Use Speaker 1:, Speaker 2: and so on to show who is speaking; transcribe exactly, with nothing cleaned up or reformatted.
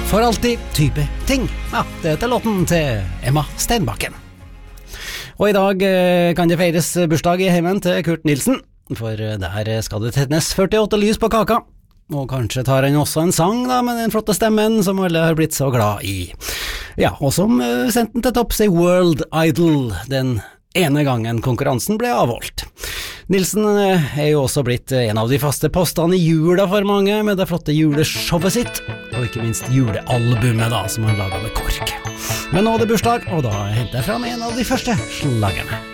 Speaker 1: For alltid type ting. Ja, det heter låten til Emma Steinbakken. Og i dag eh, kan det feires bursdag i heimen til Kurt Nilsen, for der skal det tennes førtiåtte lys på kaka. Og kanskje tar han også en sang da, med den flotte stemmen som alle har blitt så glad i. Ja, og som eh, sendte den til topps i World Idol den ene gangen konkurransen ble avholdt. Nilsen er jo også blitt en av de faste postene i jula for mange, med det flotte juleshowet sitt, og ikke minst julealbumet da, som han laget med KORK. Men nå er det bursdag, og da henter jeg fram en av de første slagerne.